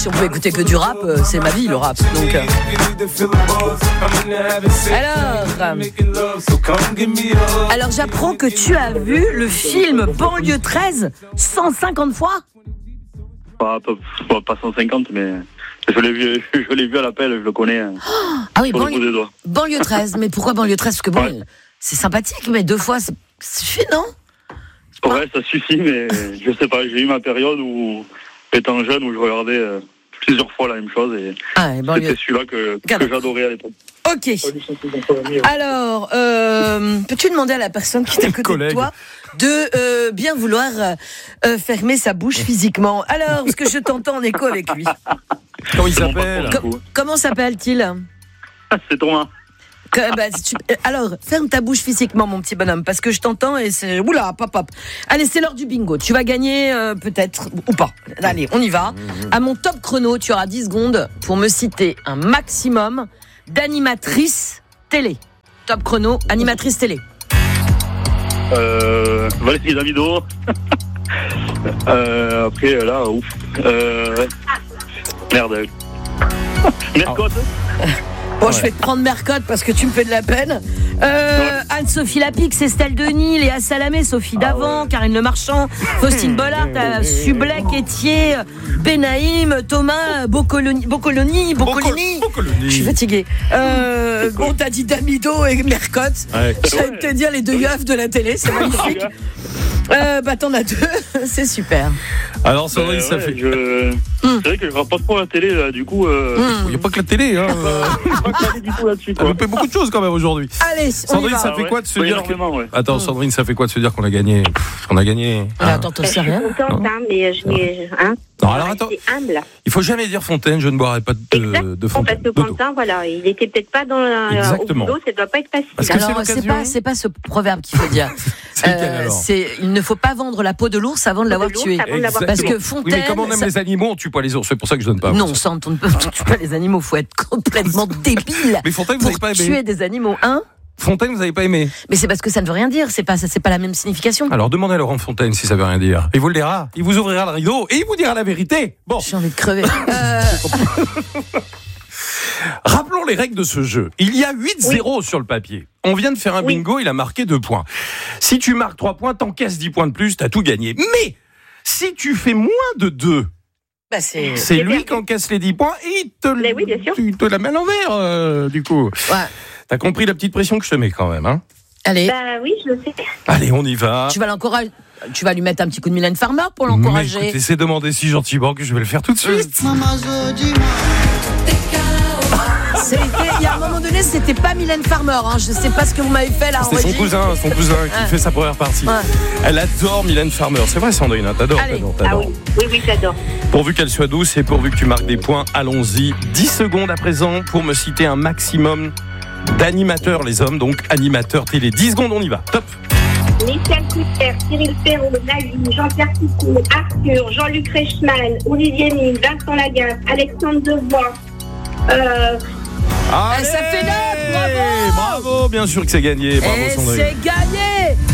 Si on pouvait écouter que du rap, c'est ma vie le rap. Donc, Alors j'apprends que tu as vu le film Banlieue 13 150 fois. Pas 150, mais je l'ai vu à l'appel, je le connais. Ah oui, Banlieue 13. Mais pourquoi Banlieue 13? Parce que bon, c'est sympathique, mais 2 fois, ça suffit, non? Ouais, ça suffit, mais je sais pas. J'ai eu ma période où, étant jeune, où je regardais plusieurs fois la même chose et c'était celui-là que j'adorais à l'époque. Ok. Alors, peux-tu demander à la personne qui est à côté de toi de bien vouloir fermer sa bouche physiquement? Alors, parce que je t'entends en écho avec lui. Comment il s'appelle? Comment s'appelle-t-il? C'est Thomas. Alors, ferme ta bouche physiquement, mon petit bonhomme, parce que je t'entends et c'est... Oula, pop. Allez, c'est l'heure du bingo. Tu vas gagner, peut-être, ou pas. Allez, on y va. À mon top chrono, tu auras 10 secondes pour me citer un maximum d'animatrices télé. Top chrono, animatrice télé. Valérie Damido. Après, là, ouf. Merde. Mercotte. Bon, je vais te prendre Mercotte parce que tu me fais de la peine. Anne-Sophie Lapix, Estelle Denis, Léa Salamé, Sophie Davant, Karine Le Marchand, Faustine Bollard, Sublec, Étier, Benaïm, Thomas, Boccolini. Je suis fatiguée. Bon, t'as dit Damido et Mercotte. Ouais. J'allais te dire les 2 yeufs de la télé, c'est magnifique. T'en as 2, c'est super. Alors, Sandrine, ça fait. C'est vrai que je rapporte pas la télé, là, du coup. Il n'y a pas que la télé, hein. Il n'y a pas que la télé du tout là-dessus. On fait beaucoup de choses quand même aujourd'hui. Allez, Sandrine, ça fait quoi de se dire Attends, Sandrine, ça fait quoi de se dire qu'on a gagné? On a gagné. Attends, t'en sais rien. Je suis contente, mais non, alors attends. Humble. Il faut jamais dire Fontaine, je ne boirai pas de Fontaine. Parce que Quentin, voilà, il était peut-être pas dans au boulot, ça doit pas être facile. Parce que alors, c'est pas ce proverbe qu'il faut dire. Il ne faut pas vendre la peau de l'ours avant de l'avoir tué. Parce que Fontaine. Oui, mais comme on aime les animaux, on tue pas les ours. C'est pour ça que je donne pas. Non, on ne tue pas les animaux. Faut être complètement débile. Mais Fontaine, vous n'avez pas aimé. Tuer des animaux, hein? Fontaine, vous n'avez pas aimé. Mais c'est parce que ça ne veut rien dire. C'est pas la même signification. Alors demandez à Laurent Fontaine si ça veut rien dire. Il vous le dira. Il vous ouvrira le rideau et il vous dira la vérité. Bon. J'ai envie de crever. Rappelons les règles de ce jeu. Il y a 8-0 sur le papier. On vient de faire un bingo, il a marqué 2 points. Si tu marques 3 points, t'encaisses 10 points de plus, t'as tout gagné. Mais si tu fais moins de 2, c'est lui qui encaisse les 10 points et il te la met à l'envers, du coup. Ouais. T'as compris la petite pression que je te mets quand même, hein? Allez. Oui, je le sais. Allez, on y va. Tu vas l'encourager. Tu vas lui mettre un petit coup de Mylène Farmer pour l'encourager. Mais écoutez, c'est demandé si gentiment que je vais le faire tout de suite. Il y a un moment donné, c'était pas Mylène Farmer. Hein. Je sais pas ce que vous m'avez fait là. C'était son cousin qui fait sa première partie. Ouais. Elle adore Mylène Farmer. C'est vrai, Sandrine, hein, t'adores. Ah oui, j'adore. Pourvu qu'elle soit douce et pourvu que tu marques des points, allons-y. 10 secondes à présent pour me citer un maximum d'animateurs, les hommes, donc animateurs télé. 10 secondes, on y va. Top. Michel Coucher, Cyril Ferraud, Nagui, Jean-Pierre Picou, Arthur, Jean-Luc Reichmann, Olivier Mine, Vincent Lagaffe, Alexandre Devoix. Ça fait 9, bravo! Bravo, bien sûr que c'est gagné. Bravo, et Sandrine. c'est gagné!